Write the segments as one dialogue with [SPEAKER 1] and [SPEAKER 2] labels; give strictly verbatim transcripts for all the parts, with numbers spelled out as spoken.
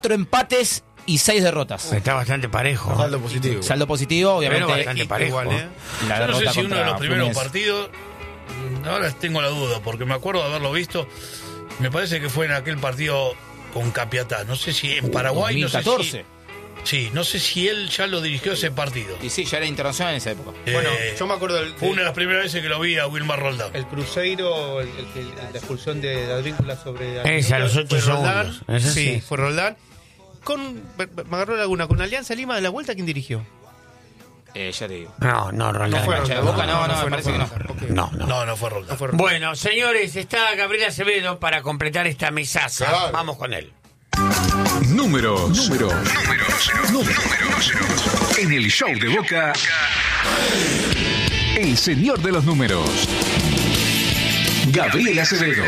[SPEAKER 1] cuatro empates y seis derrotas.
[SPEAKER 2] Está bastante parejo.
[SPEAKER 3] Saldo positivo.
[SPEAKER 1] Saldo positivo, obviamente.
[SPEAKER 2] Pero bastante parejo.
[SPEAKER 4] Igual, ¿eh?
[SPEAKER 1] La
[SPEAKER 4] Yo no sé
[SPEAKER 1] derrota
[SPEAKER 4] si uno de
[SPEAKER 1] contra
[SPEAKER 4] los primeros
[SPEAKER 1] Fluminense.
[SPEAKER 4] partidos, ahora tengo la duda, porque me acuerdo de haberlo visto, me parece que fue en aquel partido con Capiatá, no sé si en Paraguay,
[SPEAKER 1] dos mil catorce.
[SPEAKER 4] no sé si... Sí, no sé si él ya lo dirigió ese partido.
[SPEAKER 1] Y sí, ya era internacional en esa época.
[SPEAKER 4] Eh,
[SPEAKER 3] Bueno, yo me acuerdo del,
[SPEAKER 4] Fue una de las primeras veces que lo vi a Wilmar Roldán.
[SPEAKER 3] el Cruzeiro, el, el, el- la expulsión de la Advíncula sobre...
[SPEAKER 2] Esa, a los ocho
[SPEAKER 3] fue Roldán.
[SPEAKER 2] segundos. Esa
[SPEAKER 3] Sí,
[SPEAKER 2] sí.
[SPEAKER 3] fue Roldán. Con, me, me agarró laguna, con Alianza Lima de la vuelta, ¿quién dirigió?
[SPEAKER 1] Eh, ya te digo.
[SPEAKER 2] No, no, Roldán.
[SPEAKER 3] fue
[SPEAKER 1] cancha de
[SPEAKER 3] Roldán.
[SPEAKER 1] Boca, no, no,
[SPEAKER 3] fue,
[SPEAKER 1] me parece
[SPEAKER 3] fue,
[SPEAKER 1] que
[SPEAKER 3] fue. Ok.
[SPEAKER 2] No, no.
[SPEAKER 4] No, no fue Roldán.
[SPEAKER 3] No fue Roldán.
[SPEAKER 2] Bueno, señores, está Gabriel Acevedo para completar esta mesaza.
[SPEAKER 5] Claro.
[SPEAKER 2] Vamos con él.
[SPEAKER 6] Números. Números. Números. En el show de Boca. El señor de los números. Gabriel Acevedo.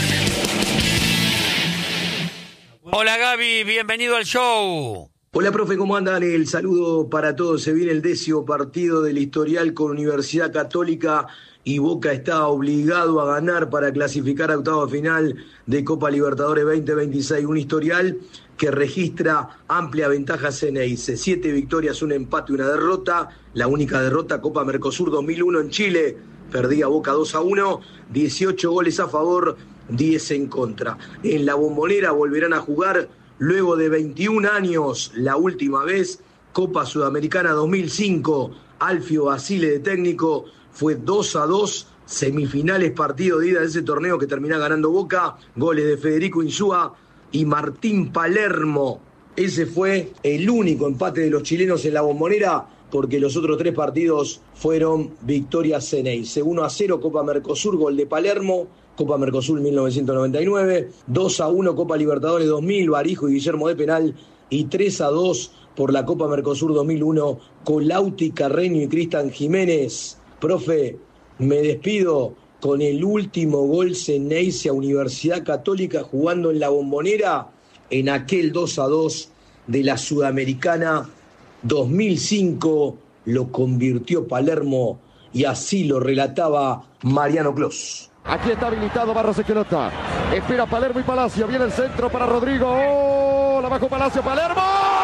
[SPEAKER 2] Hola Gaby, bienvenido al show.
[SPEAKER 7] Hola, profe, ¿cómo andan? El saludo para todos. Se viene el décimo partido del historial con Universidad Católica y Boca está obligado a ganar para clasificar a octava final de Copa Libertadores veinte veintiséis. Un historial que registra amplia ventaja Ceneice. Siete victorias, un empate y una derrota. La única derrota, Copa Mercosur dos mil uno en Chile. Perdía Boca dos a uno. dieciocho goles a favor, diez en contra. En la Bombonera volverán a jugar luego de veintiún años, la última vez, Copa Sudamericana dos mil cinco, Alfio Basile de técnico, fue dos a dos, semifinales, partido de ida de ese torneo que termina ganando Boca, goles de Federico Insúa y Martín Palermo. Ese fue el único empate de los chilenos en la Bombonera, porque los otros tres partidos fueron victoria Ceneice. uno a cero Copa Mercosur, gol de Palermo, Copa Mercosur mil novecientos noventa y nueve, dos a uno Copa Libertadores dos mil, Barijo y Guillermo de penal, y tres a dos por la Copa Mercosur dos mil uno, Colauti, Carreño y Cristian Jiménez. Profe, me despido con el último gol Ceneice a Universidad Católica jugando en la Bombonera en aquel dos a dos de la Sudamericana dos mil cinco, lo convirtió Palermo y así lo relataba Mariano Clos.
[SPEAKER 8] Aquí está habilitado Barros Esquelota. Espera Palermo y Palacio. Viene el centro para Rodrigo. ¡Oh! La bajó Palacio. ¡Palermo!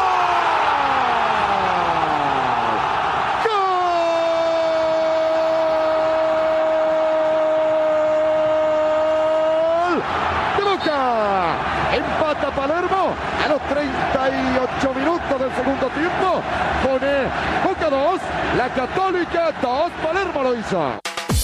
[SPEAKER 8] ¡Gol! ¡De Boca! Empata Palermo a los treinta y ocho minutos del segundo tiempo. Pone Boca dos, la Católica dos. Palermo lo hizo.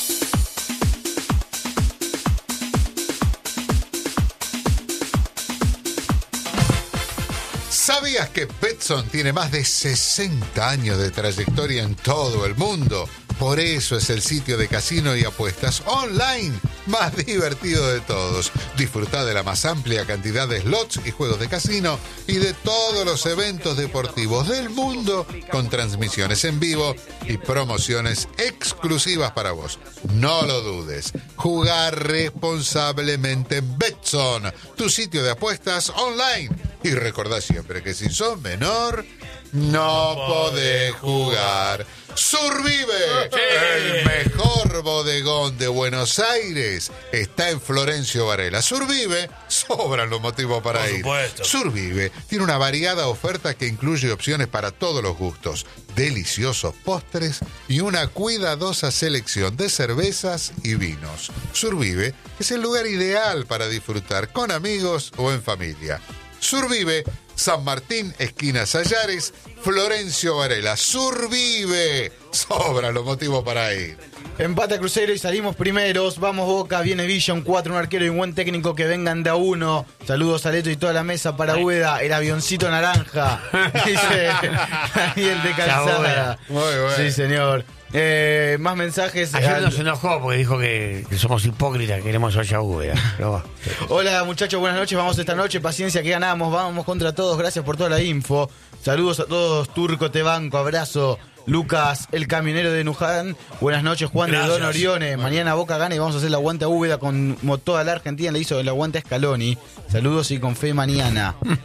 [SPEAKER 5] ¿Sabías que Betson tiene más de sesenta años de trayectoria en todo el mundo? Por eso es el sitio de casino y apuestas online más divertido de todos. Disfruta de la más amplia cantidad de slots y juegos de casino y de todos los eventos deportivos del mundo con transmisiones en vivo y promociones exclusivas para vos. No lo dudes. Jugar responsablemente en Betson, tu sitio de apuestas online. Y recordá siempre que si sos menor, no podés jugar. Survive, el mejor bodegón de Buenos Aires, está en Florencio Varela. Survive, sobran los motivos para
[SPEAKER 4] Por
[SPEAKER 5] ir.
[SPEAKER 4] supuesto.
[SPEAKER 5] Survive tiene una variada oferta que incluye opciones para todos los gustos, deliciosos postres y una cuidadosa selección de cervezas y vinos. Survive es el lugar ideal para disfrutar con amigos o en familia. Survive, San Martín, esquina Sayares, Florencio Varela. Survive, sobran los motivos para ir.
[SPEAKER 3] Empate a Cruzeiro y salimos primeros. Vamos Boca, viene Villa, un cuatro, un arquero y un buen técnico que vengan de a uno. Saludos a Leto y toda la mesa para Úbeda, el avioncito naranja. Dice Daniel de Calzada.
[SPEAKER 5] Muy bueno.
[SPEAKER 3] Sí, señor. Eh, más mensajes.
[SPEAKER 2] Ayer
[SPEAKER 3] al-
[SPEAKER 2] nos enojó porque dijo que, que somos hipócritas, que queremos olla a Úbeda. Pero va.
[SPEAKER 3] Hola muchachos, buenas noches. Vamos esta noche, paciencia que ganamos. Vamos contra todos, gracias por toda la info. Saludos a todos, Turco, te banco, abrazo. Lucas, el camionero de Nuján. Buenas noches, Juan
[SPEAKER 4] Gracias.
[SPEAKER 3] de Don Orione. Mañana Boca gana y vamos a hacer el aguante a Úbeda como toda la Argentina le hizo el aguante a Scaloni. Saludos y con fe mañana.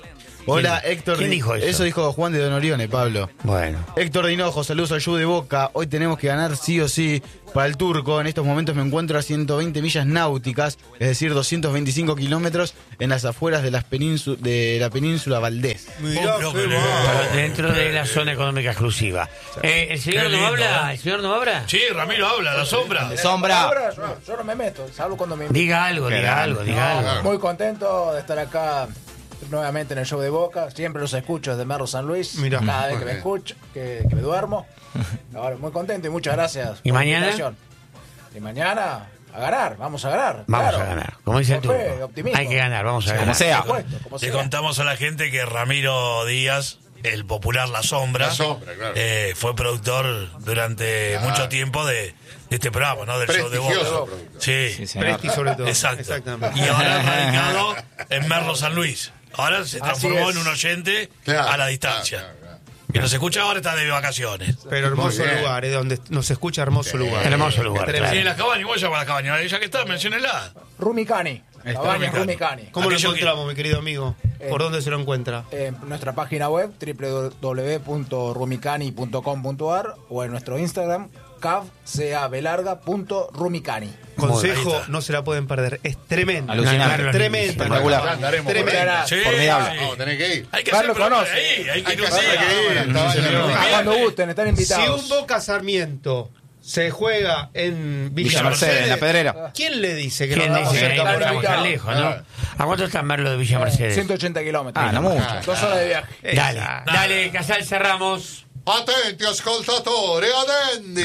[SPEAKER 3] Hola,
[SPEAKER 2] ¿Quién-
[SPEAKER 3] Héctor.
[SPEAKER 2] quién
[SPEAKER 3] Di-
[SPEAKER 2] dijo eso?
[SPEAKER 3] Eso dijo Juan de Don Orione, Pablo.
[SPEAKER 2] Bueno.
[SPEAKER 3] Héctor Dinojo, saludos al Yu de Boca. Hoy tenemos que ganar sí o sí para el turco. En estos momentos me encuentro a ciento veinte millas náuticas, es decir, doscientos veinticinco kilómetros en las afueras de, las penínsu- de la península Valdés.
[SPEAKER 4] Mirá, qué
[SPEAKER 2] Pero dentro de la zona económica exclusiva. Eh, ¿El señor
[SPEAKER 4] Qué
[SPEAKER 2] no
[SPEAKER 4] lindo,
[SPEAKER 2] habla?
[SPEAKER 4] ¿eh?
[SPEAKER 2] ¿El señor no habla?
[SPEAKER 4] Sí, Ramiro habla, la sombra.
[SPEAKER 1] De sombra.
[SPEAKER 9] Ahora yo, yo no me meto, salvo cuando me invitan.
[SPEAKER 2] Diga algo, diga algo, diga algo.
[SPEAKER 9] Muy contento de estar acá nuevamente en el show de Boca. Siempre los escucho desde Merlo San Luis.
[SPEAKER 10] Mirá.
[SPEAKER 9] Cada vez
[SPEAKER 5] Muy
[SPEAKER 9] que me
[SPEAKER 5] bien.
[SPEAKER 9] escucho, que, que me duermo. Ahora, muy contento y muchas gracias.
[SPEAKER 2] ¿Y
[SPEAKER 9] por la
[SPEAKER 2] mañana?
[SPEAKER 9] invitación. Y mañana a ganar, vamos a ganar.
[SPEAKER 2] Vamos
[SPEAKER 9] claro.
[SPEAKER 2] a ganar. Como dice el
[SPEAKER 9] Con fe,
[SPEAKER 2] turco.
[SPEAKER 9] optimismo.
[SPEAKER 2] Hay que ganar, vamos a
[SPEAKER 1] Como
[SPEAKER 2] ganar.
[SPEAKER 1] sea.
[SPEAKER 9] Por supuesto, como
[SPEAKER 4] Le
[SPEAKER 9] sea.
[SPEAKER 4] contamos a la gente que Ramiro Díaz, el popular La Sombra,
[SPEAKER 5] La Sombra, claro.
[SPEAKER 4] eh, fue productor durante
[SPEAKER 5] Claro.
[SPEAKER 4] mucho tiempo de, de este programa, ¿no? Del show de
[SPEAKER 5] Prestigioso
[SPEAKER 4] Boca.
[SPEAKER 5] productor.
[SPEAKER 4] Sí,
[SPEAKER 1] Sí, señor.
[SPEAKER 10] Presti sobre todo.
[SPEAKER 4] exacto.
[SPEAKER 10] Exactamente.
[SPEAKER 4] Y ahora radicado en Merlo San Luis. Ahora se transformó
[SPEAKER 9] es.
[SPEAKER 4] en un oyente
[SPEAKER 5] Claro,
[SPEAKER 4] a la distancia.
[SPEAKER 5] claro, claro, claro.
[SPEAKER 4] Que nos escucha ahora está de vacaciones.
[SPEAKER 10] Pero hermoso
[SPEAKER 5] Muy bien.
[SPEAKER 10] lugar, es donde nos escucha hermoso lugar.
[SPEAKER 2] Hermoso lugar,
[SPEAKER 10] Tremendo.
[SPEAKER 4] Sí, en la cabaña, igual llama a la cabaña. Ya que está, menciónela.
[SPEAKER 9] Rumicani. Cabaña
[SPEAKER 4] Rumicani.
[SPEAKER 9] Rumicani.
[SPEAKER 10] ¿Cómo lo
[SPEAKER 4] Aquello que-
[SPEAKER 10] encontramos, mi querido amigo? ¿Por
[SPEAKER 9] Eh,
[SPEAKER 10] dónde se lo encuentra?
[SPEAKER 9] En nuestra página web doble u doble u doble u punto rumicani punto com punto a r o en nuestro Instagram cav punto rumicani.
[SPEAKER 4] Ahí
[SPEAKER 10] Consejo,
[SPEAKER 4] está.
[SPEAKER 10] no se la pueden perder. Es tremendo.
[SPEAKER 1] Alucinante.
[SPEAKER 10] Tremendo.
[SPEAKER 1] Espectacular.
[SPEAKER 5] Andaremos por
[SPEAKER 10] Tremendo.
[SPEAKER 5] ahí.
[SPEAKER 4] Sí,
[SPEAKER 1] Formidable.
[SPEAKER 4] sí.
[SPEAKER 5] Vamos a tener que ir.
[SPEAKER 4] Hay que
[SPEAKER 9] Carlos
[SPEAKER 4] hacer programa
[SPEAKER 9] conoce.
[SPEAKER 4] ahí, hay que
[SPEAKER 5] Hay
[SPEAKER 4] ir
[SPEAKER 5] que
[SPEAKER 4] un
[SPEAKER 5] hacer
[SPEAKER 4] día.
[SPEAKER 5] que ir. Esta vaina no.
[SPEAKER 9] Ah, cuando gusten, están
[SPEAKER 10] Si
[SPEAKER 9] invitados.
[SPEAKER 10] un Boca Sarmiento se juega en Villa,
[SPEAKER 1] Villa Mercedes, en la Pedrera.
[SPEAKER 10] ¿quién le dice que
[SPEAKER 2] ¿Quién
[SPEAKER 10] no vamos
[SPEAKER 2] dice que ahí
[SPEAKER 10] cerca
[SPEAKER 2] no
[SPEAKER 10] por ahí?
[SPEAKER 2] estamos tan lejos, no? ¿A cuánto está Merlo de Villa Mercedes?
[SPEAKER 9] ciento ochenta kilómetros.
[SPEAKER 1] Ah, no mucho.
[SPEAKER 9] Dos horas de viaje.
[SPEAKER 2] Dale, dale, Casal, cerramos.
[SPEAKER 5] Attenti ascoltatori, adendi.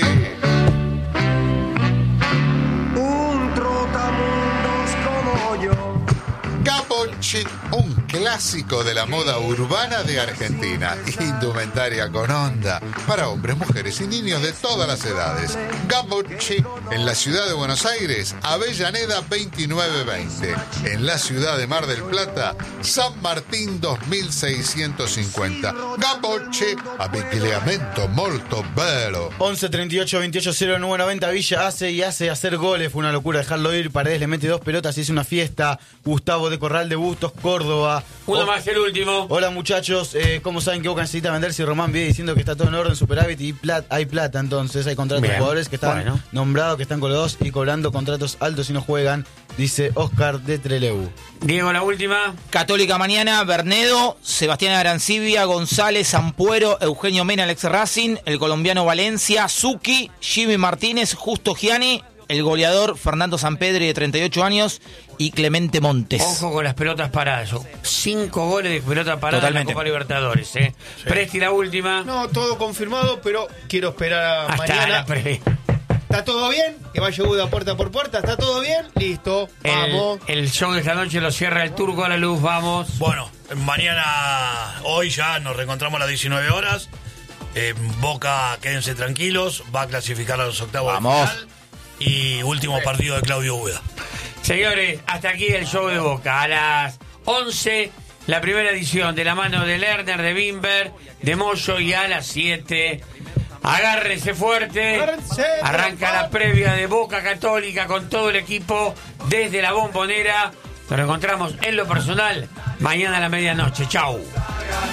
[SPEAKER 7] Un trotamundos como yo.
[SPEAKER 5] Gabocci, un clásico de la moda urbana de Argentina. Indumentaria con onda para hombres, mujeres y niños de todas las edades. Gabocci, en la ciudad de Buenos Aires, Avellaneda veintinueve veinte. En la ciudad de Mar del Plata, San Martín dos mil seiscientos cincuenta. Gabocci, abbigliamento molto bello.
[SPEAKER 3] once treinta y ocho veintiocho cero nueve noventa. Villa hace y hace hacer goles. Fue una locura dejarlo ir. Paredes le mete dos pelotas y es una fiesta. Gustavo de Corral de Bustos, Córdoba.
[SPEAKER 2] Uno
[SPEAKER 3] Oh,
[SPEAKER 2] más, el último.
[SPEAKER 3] Hola muchachos, eh, ¿cómo saben que Boca necesita vender si Román viene diciendo que está todo en orden, superávit y plat- hay plata? Entonces hay contratos
[SPEAKER 2] Bien,
[SPEAKER 3] de jugadores que están
[SPEAKER 2] bueno.
[SPEAKER 3] nombrados, que están colgados y cobrando contratos altos y no juegan, dice Oscar de Trelew.
[SPEAKER 2] Diego, la última.
[SPEAKER 1] Católica mañana, Bernedo, Sebastián Arancibia, González, Ampuero, Eugenio Mena, Alex Racing, el colombiano Valencia, Zucchi, Jimmy Martínez, Justo Gianni, el goleador Fernando Sampedri de treinta y ocho años y Clemente Montes.
[SPEAKER 2] Ojo con las pelotas paradas. Cinco goles de pelota parada
[SPEAKER 1] Totalmente.
[SPEAKER 2] en la Copa Libertadores. ¿eh? Presti, la última.
[SPEAKER 10] No, todo confirmado, pero quiero esperar a
[SPEAKER 2] Hasta
[SPEAKER 10] mañana.
[SPEAKER 2] la pre-
[SPEAKER 10] ¿Está todo bien? Que vaya Buda puerta por puerta. ¿Está todo bien? Listo. Vamos.
[SPEAKER 2] El, el show de esta noche lo cierra el Turco a la luz. Vamos.
[SPEAKER 4] Bueno, mañana, hoy ya nos reencontramos a las diecinueve horas. Eh, Boca, quédense tranquilos, va a clasificar a los octavos
[SPEAKER 1] Vamos.
[SPEAKER 4] de final. Y último partido de Claudio Úbeda.
[SPEAKER 2] Señores, hasta aquí el show de Boca. A las once, la primera edición de la mano de Lerner, de Bimber, de Moyo, y a las siete. Agárrense fuerte.
[SPEAKER 10] Agárrense,
[SPEAKER 2] Arranca la previa de Boca Católica con todo el equipo desde la Bombonera. Nos encontramos en lo personal mañana a la medianoche. Chau.